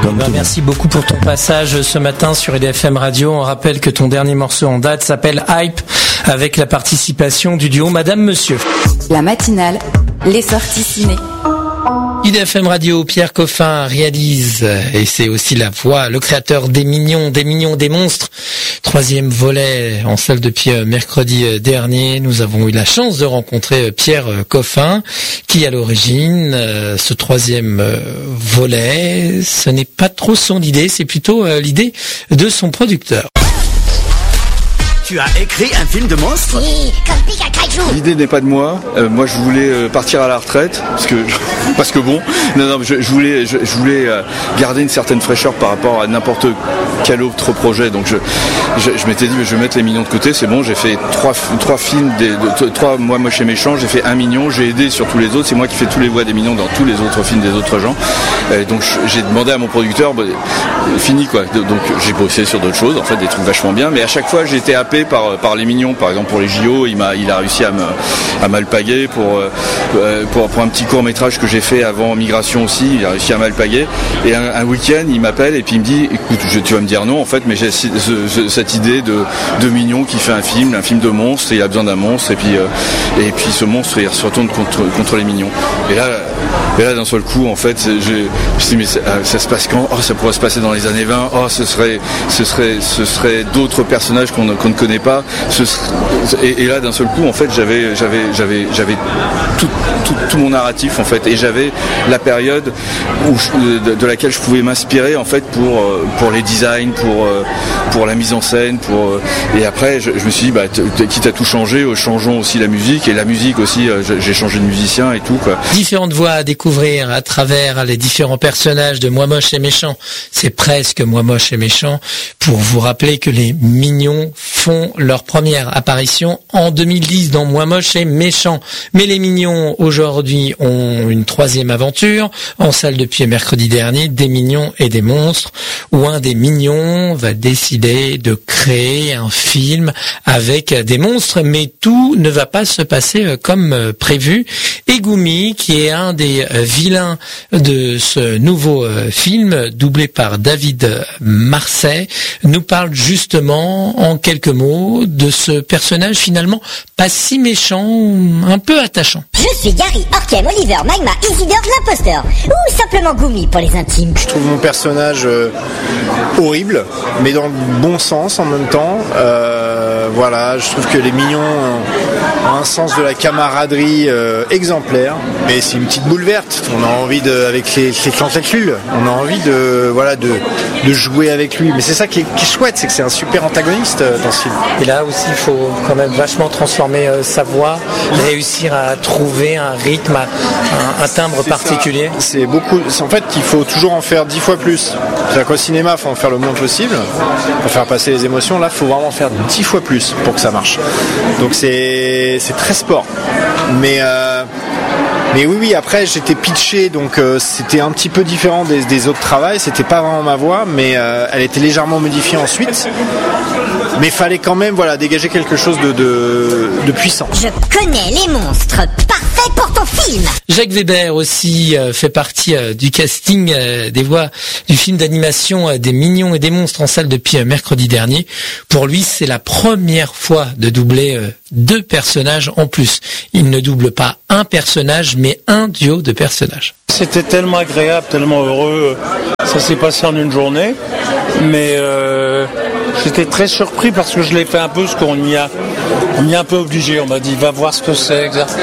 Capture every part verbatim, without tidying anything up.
Comme ben, merci beaucoup pour ton passage ce matin sur R D F M Radio. On rappelle que ton dernier morceau en date s'appelle Hype, avec la participation du duo Madame Monsieur. La matinale, les sorties ciné. R D F M Radio, Pierre Coffin réalise, et c'est aussi la voix, le créateur des Mignons, des Mignons, des Monstres. Troisième volet en salle depuis mercredi dernier. Nous avons eu la chance de rencontrer Pierre Coffin, qui à l'origine, ce troisième volet, ce n'est pas trop son idée, c'est plutôt l'idée de son producteur. Tu as écrit un film de monstre ? Oui, comme Pika Kaiju. L'idée n'est pas de moi. Euh, moi, je voulais euh, partir à la retraite parce que, parce que bon, non, non, je, je voulais, je, je voulais euh, garder une certaine fraîcheur par rapport à n'importe quel autre projet. Donc, je, je, je m'étais dit, je vais mettre les mignons de côté. C'est bon, j'ai fait trois, trois films, des, de, trois Moi Moche et Méchant. J'ai fait un mignon. J'ai aidé sur tous les autres. C'est moi qui fais tous les voix des mignons dans tous les autres films des autres gens. Euh, donc, j'ai demandé à mon producteur, bah, fini quoi. Donc, j'ai bossé sur d'autres choses, en fait, des trucs vachement bien. Mais à chaque fois, j'ai été happé par par les mignons. Par exemple, pour les J O, il m'a il a réussi à me à m'alpaguer pour euh, pour pour un petit court métrage que j'ai fait avant Migration aussi. Il a réussi à m'alpaguer. Et un, un week-end, il m'appelle et puis il me dit, écoute, je, tu vas me dire non en fait, mais j'ai ce, ce, cette idée de de mignon qui fait un film, un film de monstre. Et il a besoin d'un monstre et puis euh, et puis ce monstre il se retourne contre contre les mignons. Et là et là d'un seul coup en fait, je, je me suis dit mais ça, ça se passe quand ? Oh, ça pourrait se passer dans les années vingt. Oh, ce serait ce serait ce serait d'autres personnages qu'on, qu'on ne connaît pas. Ce serait, et, et là d'un seul coup en fait j'avais j'avais j'avais j'avais tout, tout, tout mon narratif en fait, et j'avais la période où je, de, de laquelle je pouvais m'inspirer en fait pour pour les designs, pour pour la mise en scène, pour et après je, je me suis dit bah t- t- quitte à tout changer, changeons aussi la musique, et la musique aussi j'ai changé de musicien et tout quoi. Différentes voix à découvrir à travers les différents personnages de Moi Moche et Méchant. C'est presque Moi Moche et Méchant, pour vous rappeler que les Mignons font leur première apparition en deux mille dix dans Moi Moche et Méchant. Mais les Mignons aujourd'hui ont une troisième aventure en salle depuis mercredi dernier, Des Mignons et des Monstres, où un des Mignons va décider de créer un film avec des monstres, mais tout ne va pas se passer comme prévu. Et Goumi, qui est un des vilains de ce nouveau film, doublé par David Marsay, nous parle justement en quelques mots de ce personnage finalement pas si méchant, un peu attachant. Je suis Gary, Orkem, Oliver, Magma, Isidore, l'imposteur, ou simplement Goumi pour les intimes. Je trouve mon personnage euh, horrible, mais dans le bon sens en même temps. Euh, voilà, je trouve que les Mignons ont un sens de la camaraderie euh, exemplaire. Mais c'est une petite boule verte. On a envie de, avec les, les tentacules, on a envie de, voilà, de, de jouer avec lui. Mais c'est ça qui est, qui est chouette, c'est que c'est un super antagoniste euh, dans ce film. Et là aussi, il faut quand même vachement transformer euh, sa voix, réussir à trouver un rythme, un, un timbre c'est particulier. Ça. C'est beaucoup. C'est en fait, il faut toujours en faire dix fois plus. C'est-à-dire qu'au cinéma, il faut en faire le moins possible pour faire passer les émotions. Là, il faut vraiment en faire dix fois plus pour que ça marche. Donc c'est, c'est très sport. Mais euh, Mais oui, oui, après j'étais pitché, donc euh, c'était un petit peu différent des, des autres travails, c'était pas vraiment ma voix, mais euh, elle était légèrement modifiée ensuite. Mais fallait quand même voilà, dégager quelque chose de, de, de puissant. Je connais les monstres, parfait pour ton film. Jacques Weber aussi euh, fait partie euh, du casting euh, des voix du film d'animation euh, des Mignons et des Monstres en salle depuis euh, mercredi dernier. Pour lui, c'est la première fois de doubler euh, deux personnages en plus. Il ne double pas un personnage, mais un duo de personnages. C'était tellement agréable, tellement heureux. Ça s'est passé en une journée, mais euh, j'étais très surpris parce que je l'ai fait un peu ce qu'on y a, on m'y a un peu obligé. On m'a dit va voir ce que c'est.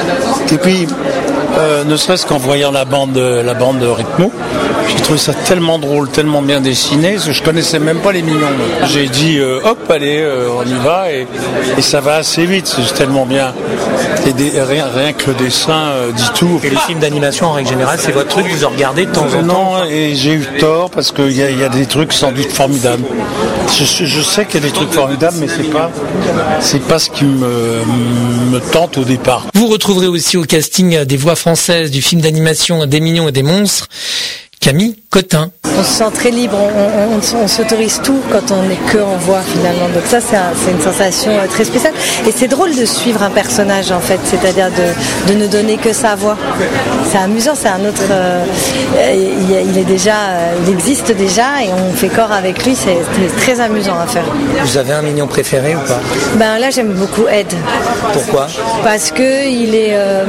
Et puis, euh, ne serait-ce qu'en voyant la bande, la bande de Rythmo, j'ai trouvé ça tellement drôle, tellement bien dessiné, que je connaissais même pas les Mignons. J'ai dit euh, hop, allez, euh, on y va, et, et ça va assez vite. C'est tellement bien. Et des, rien, rien que le dessin euh, dit tout. Et les films d'animation en règle générale, c'est votre truc, vous en regardez de temps en temps? Non, et j'ai eu tort parce qu'il y, y a des trucs sans doute formidables. Je, je sais qu'il y a des trucs formidables, mais c'est pas, c'est pas ce qui me, me tente au départ. Vous retrouverez aussi au casting des voix françaises du film d'animation des Mignons et des Monstres Camille Cotin. On se sent très libre, on, on, on, on s'autorise tout quand on n'est que en voix finalement. Donc ça c'est, un, c'est une sensation très spéciale. Et c'est drôle de suivre un personnage en fait, c'est-à-dire de, de ne donner que sa voix. C'est amusant, c'est un autre... Euh, il, il est déjà, il existe déjà et on fait corps avec lui, c'est, c'est très amusant à faire. Vous avez un mignon préféré ou pas? Ben là j'aime beaucoup Ed. Pourquoi? Parce que il est... Euh...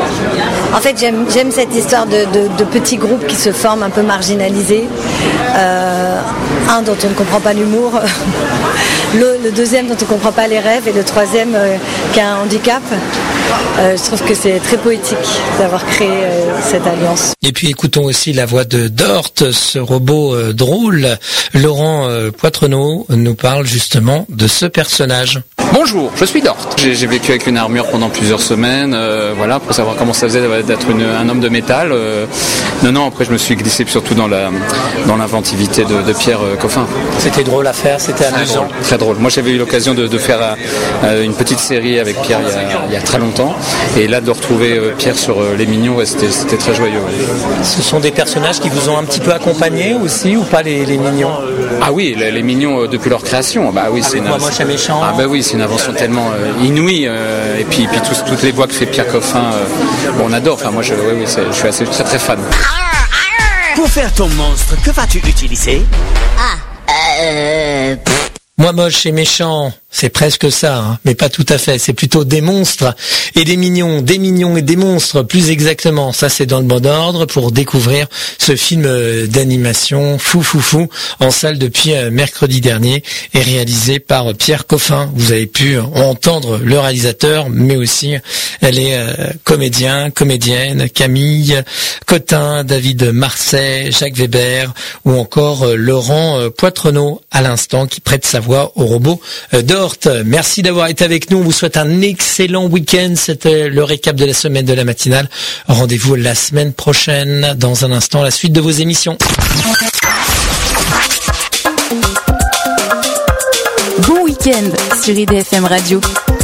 En fait j'aime, j'aime cette histoire de, de, de petits groupes qui se forment un peu marginalisés. Euh, un dont on ne comprend pas l'humour, le, le deuxième dont on ne comprend pas les rêves et le troisième euh, qui a un handicap. Euh, je trouve que c'est très poétique d'avoir créé euh, cette alliance. Et puis écoutons aussi la voix de Dort, ce robot euh, drôle. Laurent euh, Poitrenaud nous parle justement de ce personnage. Bonjour, je suis Dort. J'ai, j'ai vécu avec une armure pendant plusieurs semaines, euh, voilà, pour savoir comment ça faisait d'être une, un homme de métal. Euh, non, non, après je me suis glissé surtout dans la dans l'inventivité de, de Pierre euh, Coffin. C'était drôle à faire, c'était très amusant. Drôle, très drôle. Moi j'avais eu l'occasion de, de faire euh, une petite série avec Pierre il y a, il y a très longtemps. Et là de retrouver euh, Pierre sur euh, Les Mignons, ouais, c'était, c'était très joyeux. Ouais. Ce sont des personnages qui vous ont un petit peu accompagné aussi ou pas les, les Mignons? Ah oui, les, les Mignons euh, depuis leur création. Bah oui, avec c'est une, Moi Moche et Méchant. Ah bah oui, c'est une invention tellement euh, inouïe. Euh, et puis, et puis tous, toutes les voix que fait Pierre Coffin, euh, bon, on adore. Enfin moi je, ouais, oui, c'est, je suis assez très très fan. Pour faire ton monstre, que vas-tu utiliser? Ah, euh... Pff. Moi Moche et Méchant, c'est presque ça, hein, mais pas tout à fait. C'est plutôt des monstres et des mignons, des mignons et des monstres, plus exactement. Ça, c'est dans le bon ordre pour découvrir ce film d'animation fou fou fou en salle depuis mercredi dernier et réalisé par Pierre Coffin. Vous avez pu entendre le réalisateur, mais aussi les euh, comédiens, comédiennes, Camille Cotin, David Marseille, Jacques Weber ou encore euh, Laurent euh, Poitrenaud à l'instant qui prête sa voix au robot euh, Dort. Merci d'avoir été avec nous. On vous souhaite un excellent week-end. C'était le récap de la semaine de la matinale. Rendez-vous la semaine prochaine. Dans un instant, la suite de vos émissions. Bon week-end sur I D F M Radio.